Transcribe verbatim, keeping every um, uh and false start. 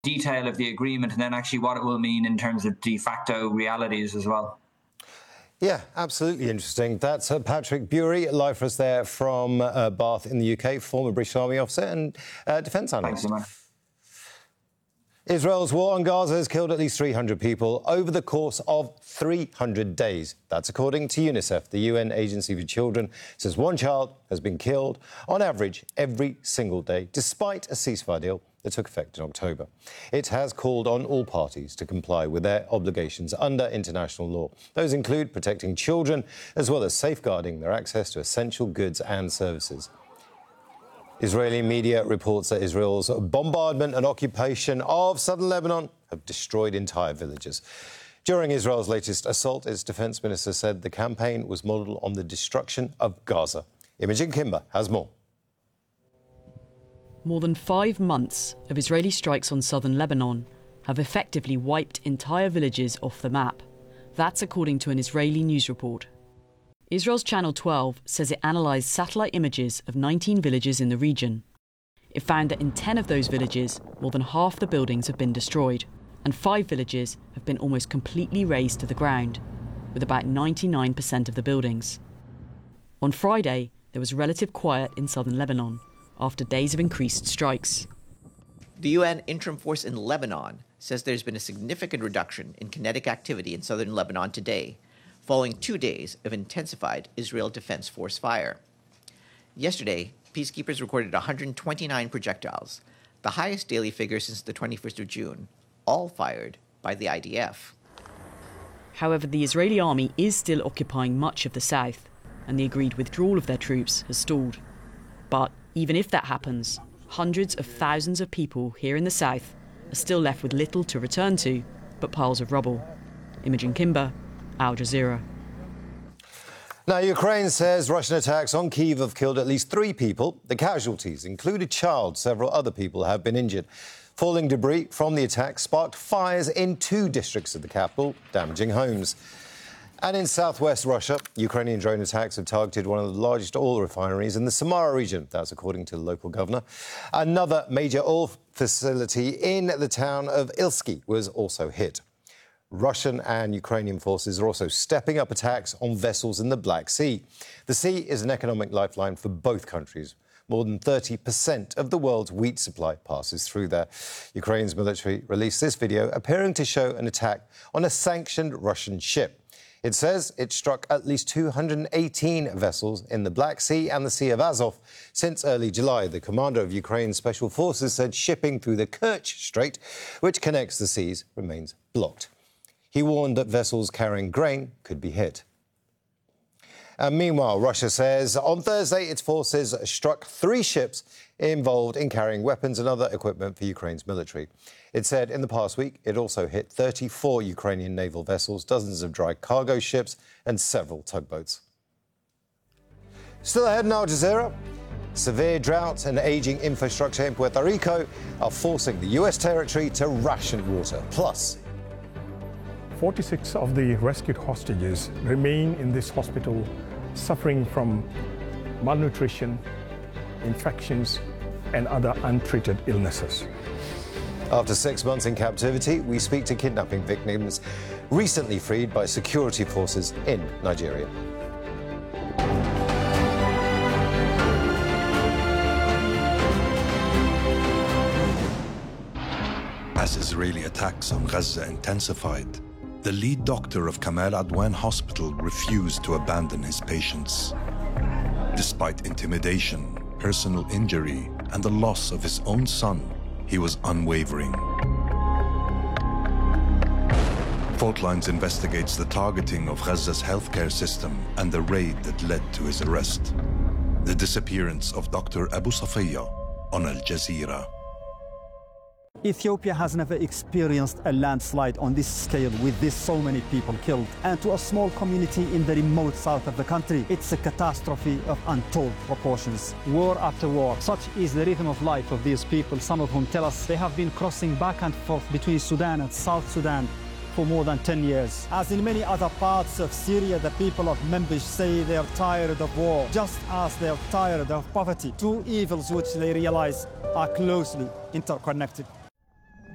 detail of the agreement and then actually what it will mean in terms of de facto realities as well. Yeah, absolutely interesting. That's uh, Patrick Bury, live for us there from uh, Bath in the U K, former British Army officer and uh, defence analyst. Thanks, Emma. Israel's war on Gaza has killed at least three hundred people over the course of three hundred days. That's according to UNICEF, the U N Agency for Children. It says one child has been killed on average every single day, despite a ceasefire deal that took effect in October. It has called on all parties to comply with their obligations under international law. Those include protecting children, as well as safeguarding their access to essential goods and services. Israeli media reports that Israel's bombardment and occupation of southern Lebanon have destroyed entire villages. During Israel's latest assault, its defence minister said the campaign was modelled on the destruction of Gaza. Imogen Kimber has more. More than five months of Israeli strikes on southern Lebanon have effectively wiped entire villages off the map. That's according to an Israeli news report. Israel's Channel twelve says it analysed satellite images of nineteen villages in the region. It found that in ten of those villages, more than half the buildings have been destroyed, and five villages have been almost completely razed to the ground, with about ninety-nine percent of the buildings. On Friday, there was relative quiet in southern Lebanon, after days of increased strikes. The U N Interim Force in Lebanon says there's been a significant reduction in kinetic activity in southern Lebanon today, following two days of intensified Israel Defense Force fire. Yesterday, peacekeepers recorded one hundred twenty-nine projectiles, the highest daily figure since the twenty-first of June, all fired by the I D F. However, the Israeli army is still occupying much of the south, and the agreed withdrawal of their troops has stalled. But even if that happens, hundreds of thousands of people here in the south are still left with little to return to but piles of rubble. Imogen Kimber, Al Jazeera. Now, Ukraine says Russian attacks on Kyiv have killed at least three people. The casualties include a child. Several other people have been injured. Falling debris from the attack sparked fires in two districts of the capital, damaging homes. And in southwest Russia, Ukrainian drone attacks have targeted one of the largest oil refineries in the Samara region. That's according to the local governor. Another major oil facility in the town of Ilsky was also hit. Russian and Ukrainian forces are also stepping up attacks on vessels in the Black Sea. The sea is an economic lifeline for both countries. More than thirty percent of the world's wheat supply passes through there. Ukraine's military released this video appearing to show an attack on a sanctioned Russian ship. It says it struck at least two hundred eighteen vessels in the Black Sea and the Sea of Azov since early July. The commander of Ukraine's special forces said shipping through the Kerch Strait, which connects the seas, remains blocked. He warned that vessels carrying grain could be hit. And meanwhile, Russia says on Thursday its forces struck three ships involved in carrying weapons and other equipment for Ukraine's military. It said in the past week it also hit thirty-four Ukrainian naval vessels, dozens of dry cargo ships and several tugboats. Still ahead in Al Jazeera, severe drought and ageing infrastructure in Puerto Rico are forcing the U S territory to ration water. Plus, forty-six of the rescued hostages remain in this hospital suffering from malnutrition, infections, and other untreated illnesses. After six months in captivity, we speak to kidnapping victims recently freed by security forces in Nigeria. As Israeli attacks on Gaza intensified, the lead doctor of Kamal Adwan Hospital refused to abandon his patients. Despite intimidation, personal injury, and the loss of his own son, he was unwavering. Fault Lines investigates the targeting of Gaza's healthcare system and the raid that led to his arrest. The disappearance of Doctor Abu Safiya on Al Jazeera. Ethiopia has never experienced a landslide on this scale with this so many people killed. And to a small community in the remote south of the country, it's a catastrophe of untold proportions. War after war. Such is the rhythm of life of these people, some of whom tell us they have been crossing back and forth between Sudan and South Sudan for more than ten years. As in many other parts of Syria, the people of Manbij say they are tired of war, just as they are tired of poverty. Two evils which they realize are closely interconnected.